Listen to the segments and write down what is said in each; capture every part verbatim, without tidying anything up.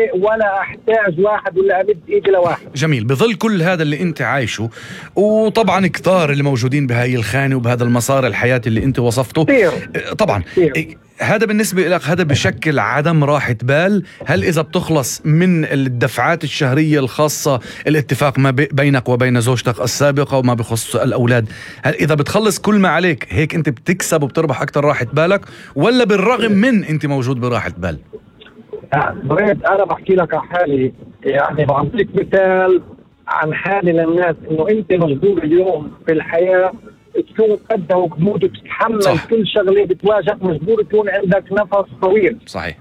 ولا احتاج واحد ولا امد ايدي لواحد. جميل. بظل كل هذا اللي انت عايشه، وطبعا كثار اللي موجودين بهاي الخانه وبهذا المسار الحياتي اللي انت وصفته كثير. طبعا كثير. هذا بالنسبة لك هذا بشكل عدم راحة بال. هل إذا بتخلص من الدفعات الشهرية الخاصة الاتفاق ما بينك وبين زوجتك السابقة وما بخص الأولاد، هل إذا بتخلص كل ما عليك هيك أنت بتكسب وبتربح أكتر راحة بالك، ولا بالرغم من أنت موجود براحة بال؟ بريد أنا بحكي لك عن حالي، يعني بعطيك مثال عن حالي للناس، إنه أنت مجبور اليوم في الحياة تكون قدها وجمود وتتحمل صح. كل شغله بتواجهك، مجبور تكون عندك نفس طويل. صحيح.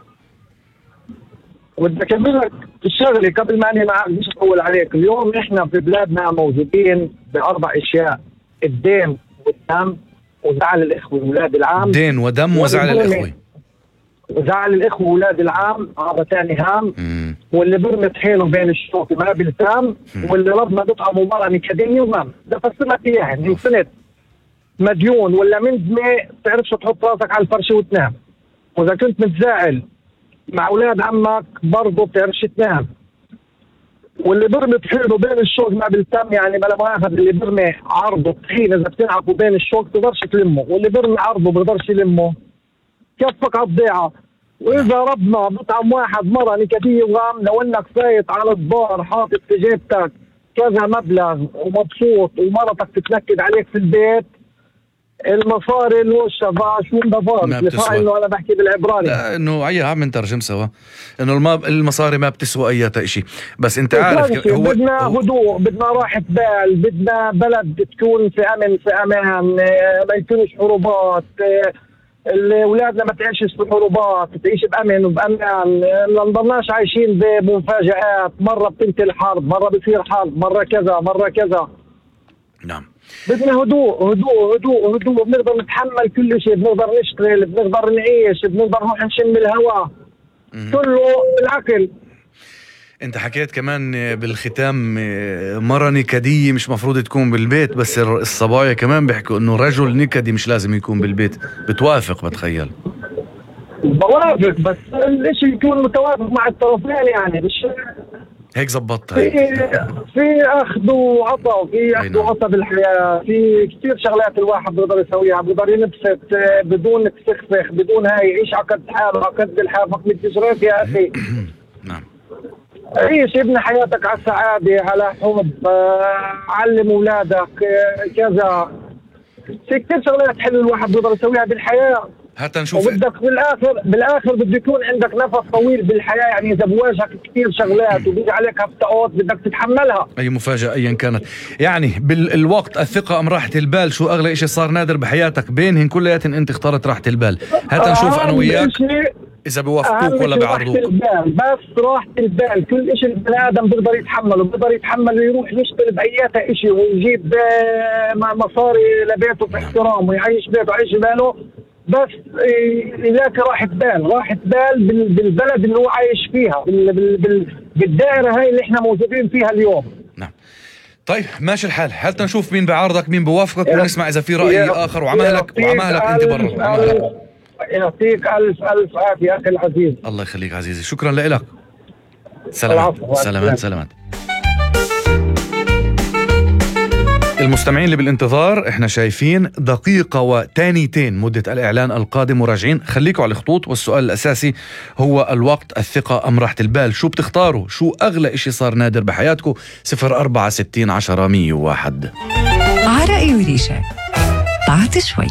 وبدي اكمل لك الشغله قبل ما انهي معك، مش اطول عليك. اليوم احنا في بلادنا موجودين باربع اشياء: الدين والدم وزعل الاخوه واولاد العام. دين ودم وزعل الاخوه. وزعل الاخوه واولاد العام هذا ثاني هام. مم. واللي برمت حيله بين الشوك ما بلتام، واللي ربنا بيطعمه مره نكديني ومام. ده فسر لك اياها. من سنه مديون ولا من دمي تعرفش تحط راسك على الفرش وتنام، واذا كنت متزاعل مع اولاد عمك برضه بتعرفش تنام. واللي برمي طحينه بين الشوك ما بلتم، يعني بلا مؤاخذة اللي برمي عرضه طحين اذا بتنعقوا بين الشوك تقدرش تلمه، واللي برمي عرضه بقدرش يلمه، كفك على الضيعه. واذا ربنا بطعم واحد مره نكديه وغام، لو انك فايت على الدار حاطط في جيبتك كذا مبلغ ومبسوط ومرتك تتنكد عليك في البيت، المصاري الوشفاش من دفار لفاع انه انا بحكي بالعبراني. لا انه عيا عم نترجم سوا انه المصاري ما بتسوى اي شيء. بس انت عارف هو بدنا هدوء، بدنا راحة بال، بدنا بلد تكون في امن في امان، ما يكونش حروبات، اولادنا ما تعيشش في حروبات، تعيش بامن وبامان، ما نضلناش عايشين بمفاجآت، مره بتنتهي الحرب، مره بصير حرب، مره كذا مره كذا. نعم. بدنا هدوء هدوء هدوء هدوء، بنقدر نتحمل كل شيء، بنقدر نشتغل، بنقدر نعيش، بنقدر نروح نشم الهواء، كله بالعقل. انت حكيت كمان بالختام مرة نكدية مش مفروض تكون بالبيت، بس الصبايا كمان بيحكوا انه رجل نكدي مش لازم يكون بالبيت. بتوافق؟ بتخيل بوافق، بس الاشي يكون متوافق مع الطرفين، يعني مش هيك زبطت. في في اخذ وعطاء، في اخذ وعطاء بالحياه، في كثير شغلات الواحد بيقدر يسويها، بيقدر ينبسط بدون تسخفخ، بدون هاي يعيش على قد حاله، على قد الحافك بالتجربه يا اخي. نعم. عيش ابن حياتك على السعاده، على حب، علم اولادك كذا. في كثير شغلات حلوه الواحد بيقدر يسويها بالحياه. حتى نشوف وبدك بالاخر بالاخر بده يكون عندك نفس طويل بالحياه، يعني اذا بواجهك كثير شغلات وبيجي عليك هفتقات بدك تتحملها، اي مفاجاه ايا كانت. يعني بالوقت الثقه ام راحه البال، شو اغلى شيء صار نادر بحياتك؟ بينهن كلياتن انت اخترت راحه البال. حتى نشوف انا وياك اذا بيوافقوك ولا بيعرضوك. بس راحه البال كل شيء البني ادم بيقدر يتحمله، بيقدر يتحمل ويروح يشتري باياتها شيء ويجيب مصاري لبيته باحترام ويعيش بيته ويعيش باله، بس إذاك راحة بال، راحة بال بالبلد اللي هو عايش فيها، بالدائرة هاي اللي احنا موجودين فيها اليوم. نعم. طيب ماشي الحال. حتى نشوف مين بعارضك مين بوافقك ونسمع إذا في رأي آخر. وعمالك وعمالك أنت برا. يعطيك ألف ألف عافية أخي العزيز. الله يخليك عزيزي، شكرا لك. سلامات سلامات سلامات. المستمعين اللي بالانتظار، احنا شايفين دقيقة وثانيتين مدة الإعلان القادم. مراجعين خليكوا على الخطوط، والسؤال الأساسي هو الوقت الثقة أم راحة البال؟ شو بتختاروا؟ شو أغلى إشي صار نادر بحياتكم؟ صفر أربعة ستين عشرة مية وواحد. عرقي وريشة بعد شوي.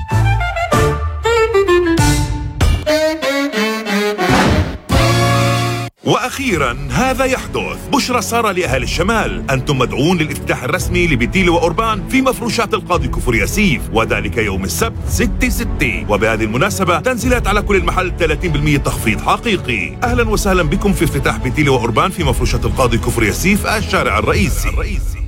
وأخيرا هذا يحدث، بشرى سارة لأهل الشمال، أنتم مدعون للافتتاح الرسمي لبتيلة وأوربان في مفروشات القاضي كفر ياسيف، وذلك يوم السبت ستة ستة. وبهذه المناسبة تنزيلات على كل المحل ثلاثين بالمئة تخفيض حقيقي. أهلا وسهلا بكم في افتتاح بتيلة وأوربان في مفروشات القاضي كفر ياسيف الشارع الرئيسي.